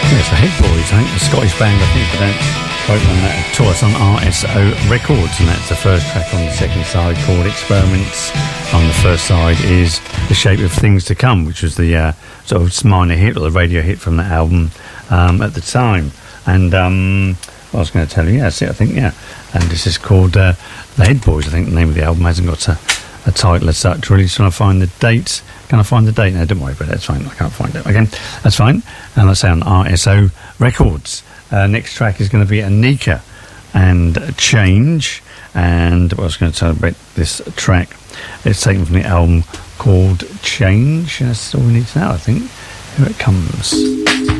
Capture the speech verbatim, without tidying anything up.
Yes, the Head Boys, I think, the Scottish band, I think, but don't quote on that. Taught us on R S O Records, and that's the first track on the second side called Experiments. On the first side is The Shape of Things to Come, which was the uh, sort of minor hit or the radio hit from that album um, at the time. And um, I was going to tell you, yeah, that's it, I think, yeah. And this is called uh, The Head Boys. I think the name of the album hasn't got a, a title as such. Really trying to find the date. Can I find the date? No, don't worry about it. That's fine. I can't find it. Again, that's fine. And let's say on R S O Records. Uh, next track is going to be Anika and Change. And what I was going to tell you about this track, it's taken from the album called Change. That's all we need to know, I think. Here it comes.